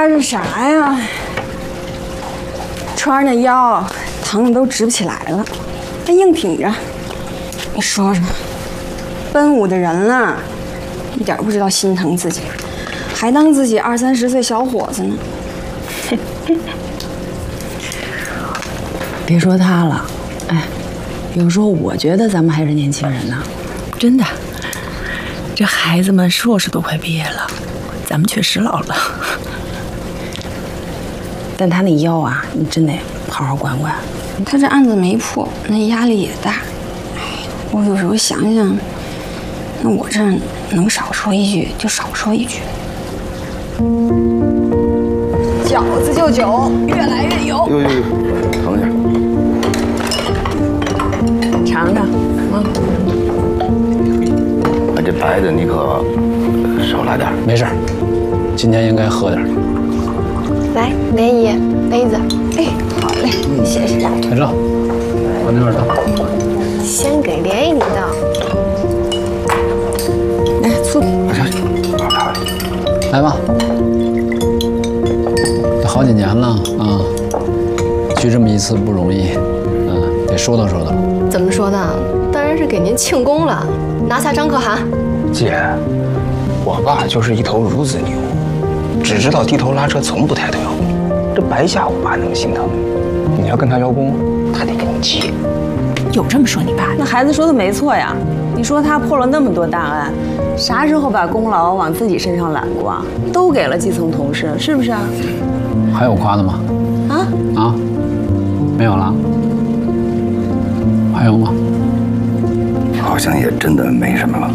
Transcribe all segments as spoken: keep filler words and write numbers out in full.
这啥呀？穿着那腰，疼的都直不起来了，还硬挺着。你说说，奔五的人了，一点不知道心疼自己，还当自己二三十岁小伙子呢。 别说他了，哎，有时候我觉得咱们还是年轻人呢，真的。这孩子们硕士都快毕业了，咱们确实老了。但他那腰啊，你真得好好管管。 他这案子没破，那压力也大。哎，我有时候想想，那我这能少说一句就少说一句。饺子就酒，越来越油。 呦呦呦，等一下， 尝尝，嗯。 啊，这白的你可少来点。 没事，今天应该喝点。 来，莲姨，杯子。 哎，好嘞，谢谢。 海正，往那边倒。 先给莲姨你倒。 来醋。 好好。 来吧。都好几年了啊，聚这么一次不容易，嗯，得说道说道。 怎么说的？当然是给您庆功了。拿下张可汗。 姐，我爸就是一头孺子牛，只知道低头拉车，从不抬头邀功。这白瞎我爸那么心疼你，你要跟他邀功，他得跟你急。 有这么说你爸？那孩子说的没错呀。你说他破了那么多大案，啥时候把功劳往自己身上揽过啊？都给了基层同事，是不是啊？ 还有夸的吗？ 啊啊，没有了。还有吗？ 好像也真的没什么了。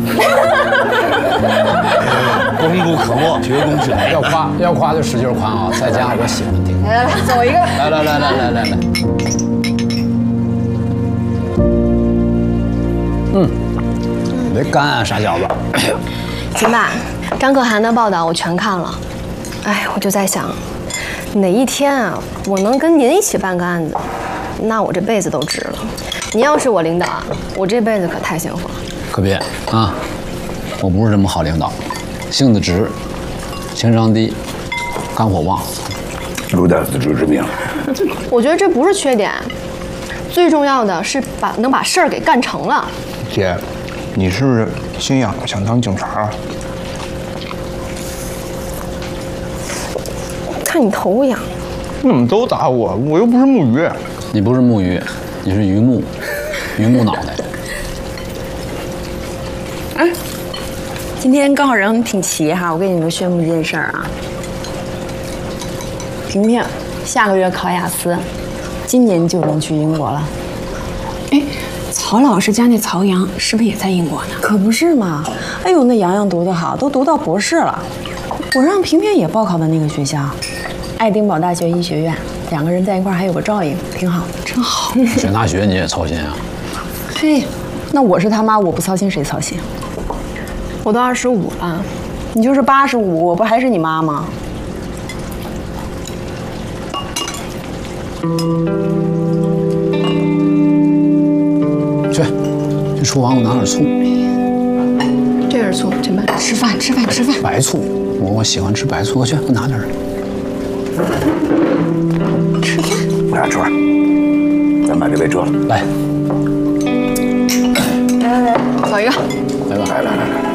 功不可没，绝功至美。要夸要夸就使劲夸啊！在家我喜欢听。 来来，走一个。 来来来来来来来。嗯，别干啊，傻小子。 秦爸，张可汗的报道我全看了。哎，我就在想，哪一天啊，我能跟您一起办个案子，那我这辈子都值了。您要是我领导啊，我这辈子可太幸福了。 可别啊，我不是这么好领导，性子直，情商低，肝火旺， 有点自知之明。 我觉得这不是缺点，最重要的是把能把事儿给干成了。 姐，你是不是心痒了，想当警察啊？ 看你头痒。 你怎么都打我？我又不是木鱼。 你不是木鱼，你是榆木，榆木脑袋。 哎，今天刚好人挺齐哈，我给你们宣布一件事儿啊。萍萍下个月考雅思，今年就能去英国了。 哎，曹老师家那曹阳是不是也在英国呢？ 可不是嘛！哎呦，那洋洋读得好，都读到博士了。我让萍萍也报考的那个学校，爱丁堡大学医学院，两个人在一块儿还有个照应，挺好，真好。 选大学你也操心啊？ 嘿，那我是他妈，我不操心谁操心？ 我都二十五了， 你就是八十五，我不还是你妈吗？ 去，去厨房给我拿点醋。 这点醋，陈班。 吃饭，吃饭，吃饭。 白醋，我我喜欢吃白醋，去，给我拿点儿。 吃饭。 来，春儿，咱把这杯遮了。 来， 来来来，走一个。 来吧， 来来来来。